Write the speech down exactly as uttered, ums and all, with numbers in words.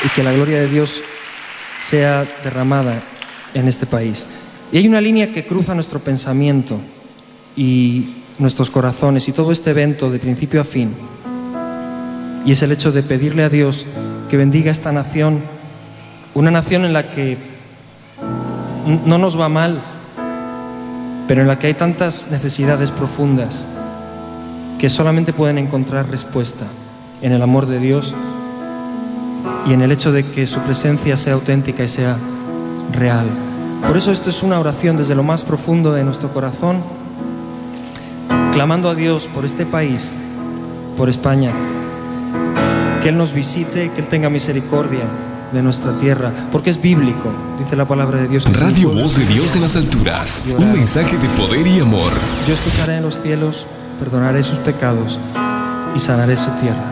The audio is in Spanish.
y que la gloria de Dios sea derramada en este país. Y hay una línea que cruza nuestro pensamiento y nuestros corazones y todo este evento de principio a fin, y es el hecho de pedirle a Dios que bendiga esta nación, una nación en la que no nos va mal, pero en la que hay tantas necesidades profundas que solamente pueden encontrar respuesta en el amor de Dios y en el hecho de que su presencia sea auténtica y sea real. Por eso esto es una oración desde lo más profundo de nuestro corazón, clamando a Dios por este país, por España, que Él nos visite, que Él tenga misericordia de nuestra tierra, porque es bíblico, dice la palabra de Dios. Radio Voz de Dios en las alturas, un mensaje de poder y amor. Yo escucharé en los cielos, perdonaré sus pecados y sanaré su tierra.